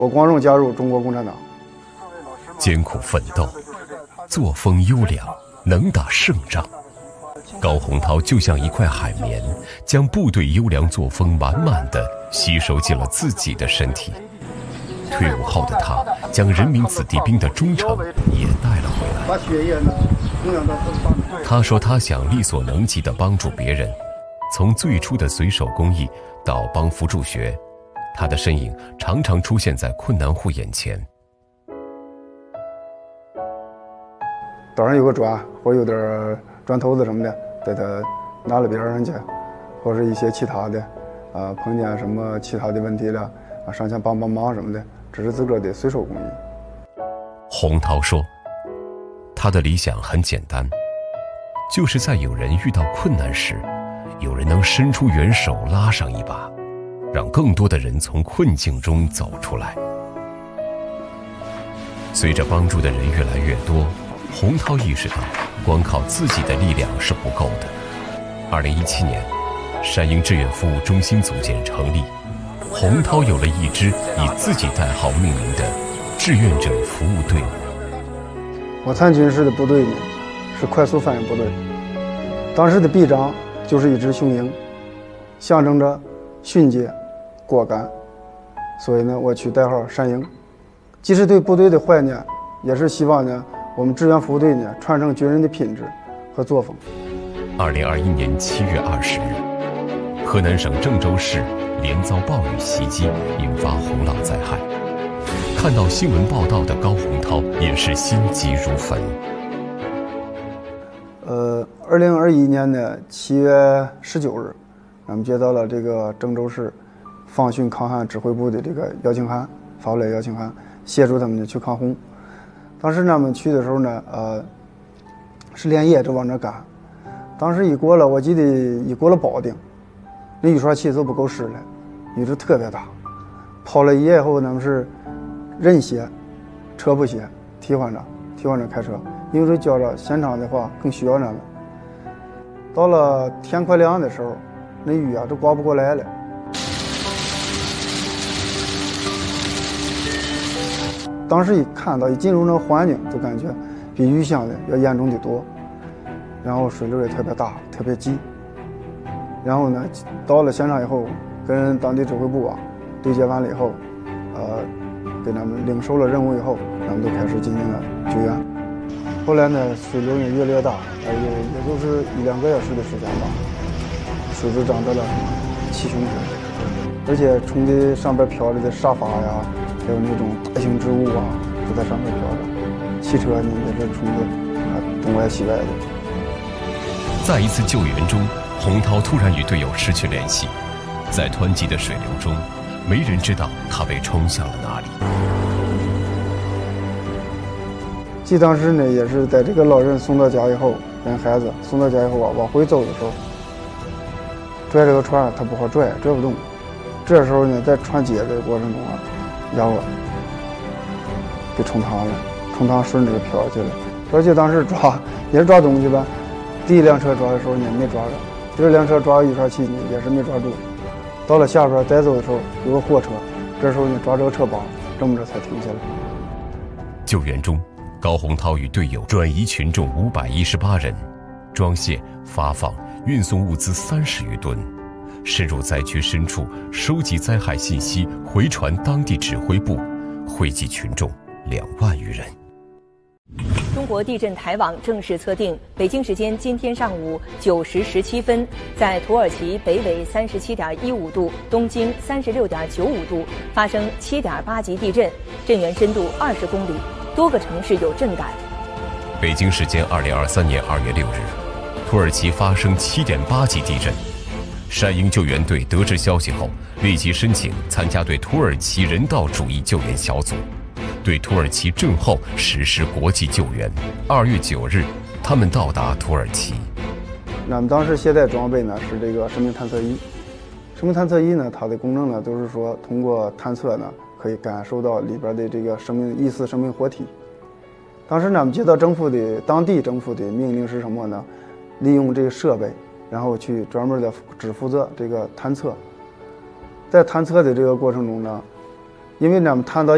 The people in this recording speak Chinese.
我光荣加入中国共产党。 艰苦奋斗，作风优良，能打胜仗。高洪涛就像一块海绵，将部队优良作风满满的吸收进了自己的身体。退伍后的他，将人民子弟兵的忠诚也带了回来。 把血液呢供养到他说他想力所能及地帮助别人，从最初的随手公益到帮扶助学，他的身影常常出现在困难户眼前。 岛上有个砖或有点砖头子什么的，带他拿了别人去，或是一些其他的碰见什么其他的问题了上前帮忙什么的，这是自个儿的随手公益。 洪涛说他的理想很简单，就是在有人遇到困难时，有人能伸出援手拉上一把，让更多的人从困境中走出来。随着帮助的人越来越多，洪涛意识到光靠自己的力量是不够的。2017年，山鹰志愿服务中心组建成立，洪涛有了一支以自己代号命名的志愿者服务队伍。 我参军时的部队呢是快速反应部队，当时的臂章就是一只雄鹰，象征着迅捷果敢，所以呢我取代号山鹰。既是对部队的怀念，也是希望呢我们志愿服务队呢传承军人的品质和作风。 2021年7月20日，河南省郑州市连遭暴雨袭击，引发洪涝灾害。看到新闻报道的高洪涛也是心急如焚。 2021年的7月19日，我们接到了这个郑州市防汛抗旱指挥部的这个邀请函，发过来邀请函，协助他们去抗洪。当时我们去的时候呢，是连夜就往那赶。当时我记得一过了保定，那雨刷器都不够使了，雨是特别大。跑了一夜以后，咱们是人歇，车不歇，替换着开车，因为这觉着现场的话更需要咱们。到了天快亮的时候，那雨都刮不过来了。当时一进入那个环境，就感觉比预想的要严重的多，然后水流也特别大，特别急。然后呢，到了现场以后，跟当地指挥部对接完了以后，给他们领受了任务以后，咱们就开始进行了救援。后来呢，水流也越来越大，也就是1-2个小时的时间吧，水质涨到了7胸深，而且冲的上边飘着的沙发呀，还有那种大型植物都在上面飘着，汽车呢也是冲的东歪西歪的。 在一次救援中，洪涛突然与队友失去联系，在湍急的水流中，没人知道他被冲向了哪里。 记当时呢，也是在这个老人送到家以后，跟孩子送到家以后往回走的时候，拽这个船他不好拽不动。这时候呢，在船接的过程中压我给冲塌了，冲塌顺着飘下去了。而且当时也是抓东西吧，第一辆车抓的时候呢没抓着，第二辆车抓雨刷器呢也是没抓住。到了下边再走的时候有个货车，这时候呢抓这个车把，这么着才停下来。 救援中，高洪涛与队友转移群众518人，装卸、发放、运送物资30余吨，深入灾区深处收集灾害信息，回传当地指挥部，惠及群众2万余人。 中国地震台网正式测定，北京时间今天上午9时17分，在土耳其北纬37.15度、东经36.95度发生7.8级地震，震源深度20公里，多个城市有震感。 北京时间2023年2月6日，土耳其发生7.8级地震。山鹰救援队得知消息后，立即申请参加对土耳其人道主义救援小组，对土耳其震后实施国际救援。2月9日，他们到达土耳其。 我们当时携带装备呢是这个生命探测仪。生命探测仪呢，它的功能呢都是说通过探测呢可以感受到里边的这个疑似生命活体。当时呢，我们接到当地政府的命令是什么呢？利用这个设备，然后去专门的只负责这个探测。在探测的这个过程中呢，因为我们探到